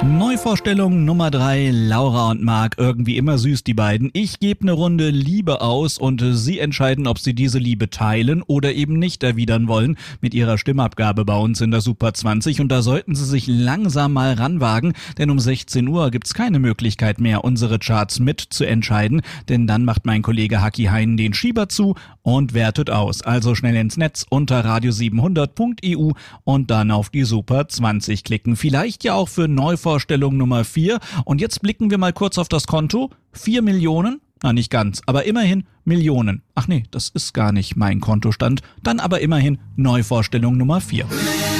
Neuvorstellung Nummer 3, Laura und Marc, irgendwie immer süß die beiden. Ich gebe eine Runde Liebe aus und sie entscheiden, ob sie diese Liebe teilen oder eben nicht erwidern wollen mit ihrer Stimmabgabe bei uns in der Super 20. Und da sollten sie sich langsam mal ranwagen, denn um 16 Uhr gibt's keine Möglichkeit mehr, unsere Charts mit zu entscheiden, denn dann macht mein Kollege Haki Hein den Schieber zu und wertet aus. Also schnell ins Netz unter radio700.eu und dann auf die Super 20 klicken. Vielleicht ja auch für Neuvorstellung Nummer 4. Und jetzt blicken wir mal kurz auf das Konto. 4 Millionen? Na, nicht ganz, aber immerhin Millionen. Ach nee, das ist gar nicht mein Kontostand. Dann aber immerhin Neuvorstellung Nummer 4.